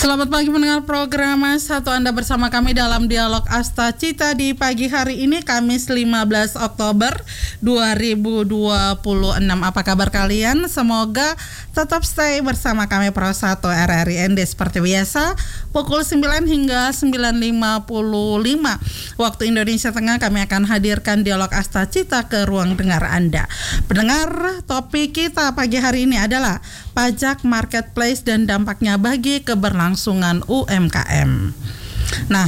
Selamat pagi pendengar program Satu, Anda bersama kami dalam Dialog Asta Cita di pagi hari ini, Kamis 15 Oktober 2026. Apa kabar kalian? Semoga tetap stay bersama kami Pro 1 RRI ND seperti biasa pukul 9 hingga 9.55 waktu Indonesia Tengah. Kami akan hadirkan Dialog Asta Cita ke ruang dengar Anda. Pendengar, topik kita pagi hari ini adalah pajak marketplace dan dampaknya bagi keberlangsungan UMKM. Nah,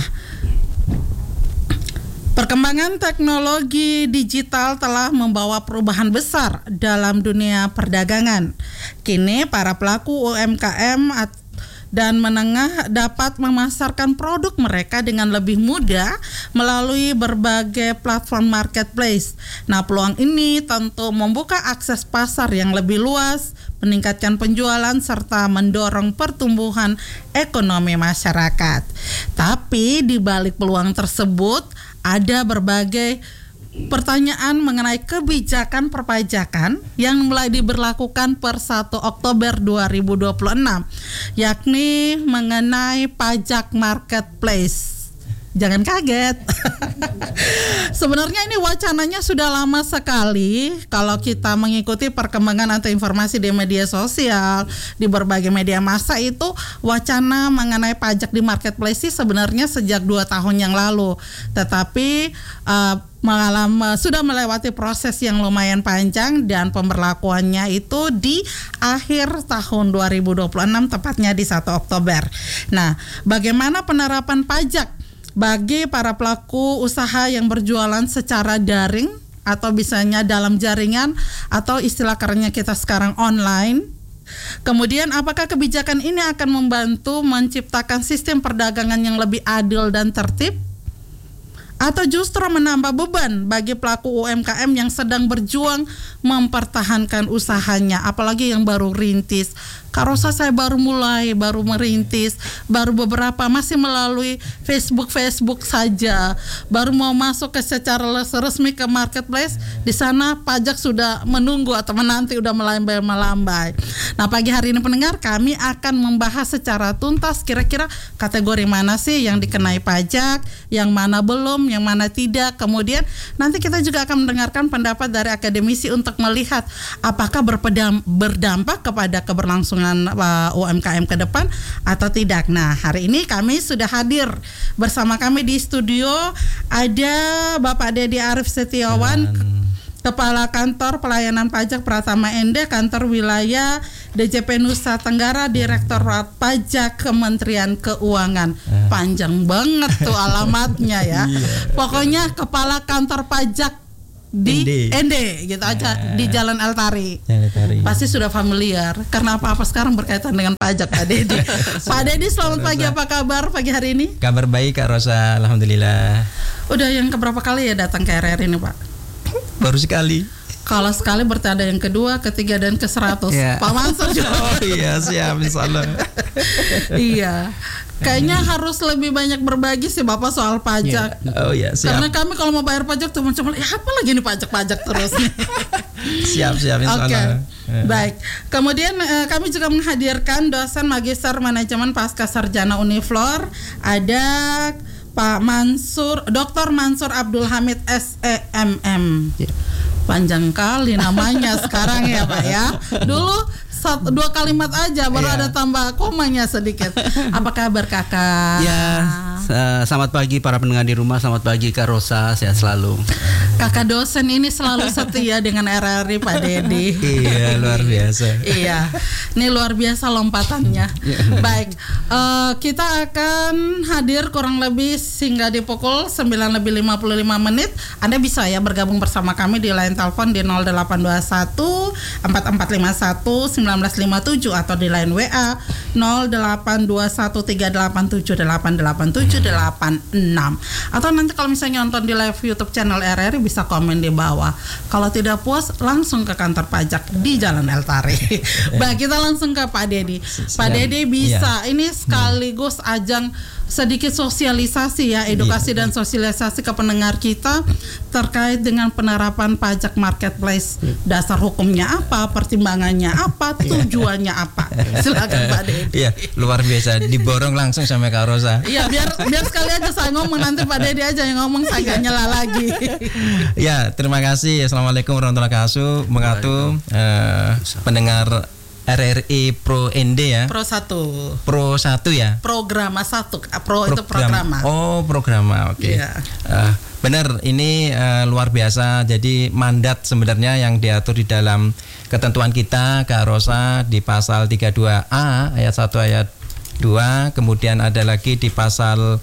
perkembangan teknologi digital telah membawa perubahan besar dalam dunia perdagangan. Kini para pelaku UMKM dan menengah dapat memasarkan produk mereka dengan lebih mudah melalui berbagai platform marketplace. Nah, peluang ini tentu membuka akses pasar yang lebih luas, meningkatkan penjualan serta mendorong pertumbuhan ekonomi masyarakat. Tapi di balik peluang tersebut ada berbagai pertanyaan mengenai kebijakan perpajakan yang mulai diberlakukan per 1 Oktober 2026, yakni mengenai pajak marketplace. Jangan kaget. Sebenarnya ini wacananya sudah lama sekali. Kalau kita mengikuti perkembangan atau informasi di media sosial, di berbagai media massa, itu wacana mengenai pajak di marketplace sih sebenarnya sejak 2 tahun yang lalu. Tetapi sudah melewati proses yang lumayan panjang dan pemberlakuannya itu di akhir tahun 2026, tepatnya di 1 Oktober. Nah, bagaimana penerapan pajak bagi para pelaku usaha yang berjualan secara daring atau bisanya dalam jaringan atau istilah kerennya kita sekarang online? Kemudian apakah kebijakan ini akan membantu menciptakan sistem perdagangan yang lebih adil dan tertib? Atau justru menambah beban bagi pelaku UMKM yang sedang berjuang mempertahankan usahanya, apalagi yang baru rintis. Kak Rosa, saya baru merintis, baru beberapa, masih melalui Facebook saja, baru mau masuk ke secara resmi ke marketplace, di sana pajak sudah menunggu atau menanti, udah melambai. Nah, pagi hari ini pendengar, kami akan membahas secara tuntas kira-kira kategori mana sih yang dikenai pajak, yang mana belum, yang mana tidak. Kemudian nanti kita juga akan mendengarkan pendapat dari akademisi untuk melihat apakah berdampak kepada keberlangsungan UMKM ke depan atau tidak. Nah, hari ini kami sudah hadir bersama kami di studio ada Bapak Dedi Arif Setiawan, Kepala Kantor Pelayanan Pajak Pratama ND, Kantor Wilayah DJP Nusa Tenggara, Direktorat Pajak Kementerian Keuangan. Panjang banget tuh alamatnya ya. Pokoknya Kepala Kantor Pajak di ND gitu aja, di Jalan Eltari. Pasti sudah familiar karena apa-apa sekarang berkaitan dengan pajak, Pak Dedi. Pak Dedi, selamat pagi, apa kabar pagi hari ini? Kabar baik Kak Rosa, alhamdulillah. Udah yang keberapa kali ya datang ke RRI ini, Pak? Baru sekali. Kalau sekali berarti ada yang kedua, ketiga, dan ke-100. Yeah. Pak Mansur juga. Oh iya, siap, insyaallah. Iya. Kayaknya harus lebih banyak berbagi sih Bapak soal pajak. Oh iya, siap. Karena kami kalau mau bayar pajak tuh macam apa lagi nih pajak terus nih. Siap, insyaallah. Okay. Baik. Kemudian kami juga menghadirkan dosen magister manajemen pasca sarjana Uniflor, ada Pak Mansur, Dr. Mansur Abdul Hamid SEMM. Panjang kali namanya sekarang ya Pak ya. Dulu 2 kalimat aja baru ada tambah komanya sedikit. Apa kabar Kakak? Ya, selamat pagi para pendengar di rumah, selamat pagi Kak Rosa, sehat selalu. Kakak dosen ini selalu setia dengan RRI, Pak Dedi. Iya, luar biasa. Iya, ini luar biasa lompatannya. Baik, kita akan hadir kurang lebih hingga di pukul 9:55. Anda bisa ya bergabung bersama kami di line telepon di 0821 4451 1957 atau di line WA 0821 387 88786. Atau nanti kalau misalnya nonton di live YouTube channel RRI bisa komen di bawah. Kalau tidak puas langsung ke kantor pajak di Jalan Eltari. Baik, kita langsung ke Pak Dedi. Pak Dedi bisa ini sekaligus ajang sedikit sosialisasi ya, edukasi dan sosialisasi ke pendengar kita terkait dengan penerapan pajak marketplace. Dasar hukumnya apa, pertimbangannya apa, tujuannya apa. Silakan Pak Dedi. Iya, luar biasa. Diborong langsung sama Kak Rosa. Iya, biar sekali aja saya ngomong, nanti Pak Dedi aja yang ngomong, saya gak nyela lagi. Ya, terima kasih. Assalamualaikum warahmatullahi wabarakatuh. Pendengar RRI Pro ND ya. Pro 1 ya. Programa 1. Pro itu programa. Oh, programa. Oke. Iya. Benar, ini luar biasa. Jadi mandat sebenarnya yang diatur di dalam ketentuan kita Kak Rosa di pasal 32A ayat 1 ayat 2, kemudian ada lagi di pasal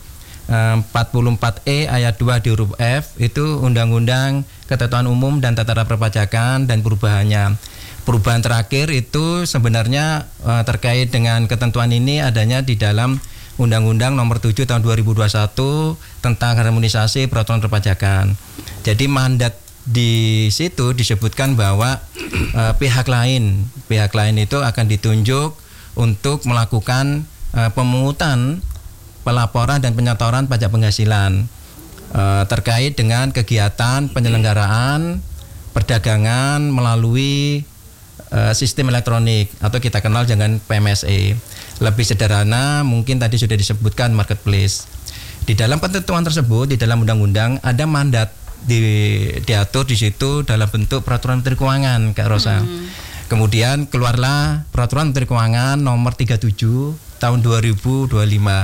44E ayat 2 di huruf F, itu Undang-Undang Ketentuan Umum dan Tata Cara Perpajakan dan perubahannya. Perubahan terakhir itu sebenarnya terkait dengan ketentuan ini adanya di dalam Undang-Undang Nomor 7 Tahun 2021 tentang harmonisasi peraturan perpajakan. Jadi mandat di situ disebutkan bahwa pihak lain itu akan ditunjuk untuk melakukan pemungutan, pelaporan dan penyetoran pajak penghasilan terkait dengan kegiatan penyelenggaraan perdagangan melalui sistem elektronik atau kita kenal dengan PMSE. Lebih sederhana mungkin tadi sudah disebutkan marketplace. Di dalam ketentuan tersebut di dalam undang-undang ada mandat diatur di situ dalam bentuk peraturan Menteri Keuangan Kak Rosa. Kemudian keluarlah peraturan Menteri Keuangan nomor 37 tahun 2025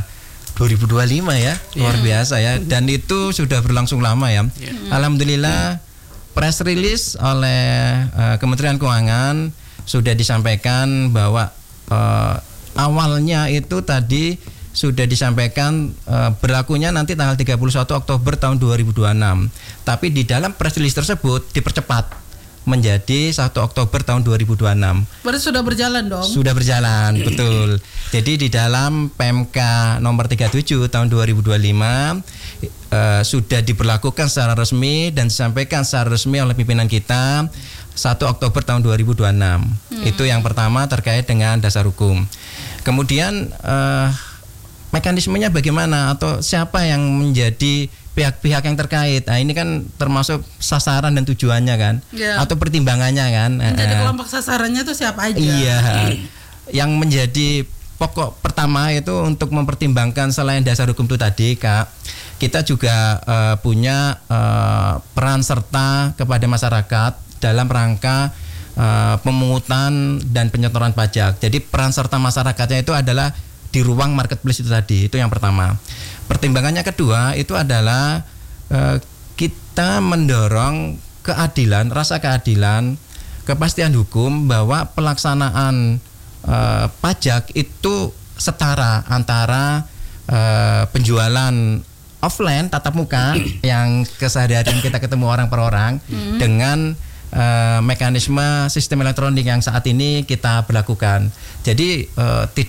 ya, luar biasa ya, dan itu sudah berlangsung lama ya. Alhamdulillah press release oleh Kementerian Keuangan sudah disampaikan bahwa awalnya itu tadi sudah disampaikan berlakunya nanti tanggal 31 Oktober tahun 2026. Tapi di dalam press release tersebut dipercepat menjadi 1 Oktober tahun 2026. Berarti sudah berjalan dong? Sudah berjalan, betul. Jadi di dalam PMK nomor 37 tahun 2025 sudah diberlakukan secara resmi dan disampaikan secara resmi oleh pimpinan kita 1 Oktober tahun 2026. Itu yang pertama terkait dengan dasar hukum. Kemudian mekanismenya bagaimana atau siapa yang menjadi pihak-pihak yang terkait. Nah, ini kan termasuk sasaran dan tujuannya kan, atau pertimbangannya kan. Jadi kelompok sasarannya itu siapa aja? Iya. Yang menjadi pokok pertama itu untuk mempertimbangkan selain dasar hukum itu tadi, Kak, kita juga punya peran serta kepada masyarakat dalam rangka pemungutan dan penyetoran pajak. Jadi peran serta masyarakatnya itu adalah di ruang marketplace itu tadi, itu yang pertama. Pertimbangannya kedua itu adalah kita mendorong keadilan, rasa keadilan, kepastian hukum bahwa pelaksanaan pajak itu setara antara penjualan offline tatap muka yang keseharian kita ketemu orang per orang dengan mekanisme sistem elektronik yang saat ini kita berlakukan. Jadi tidak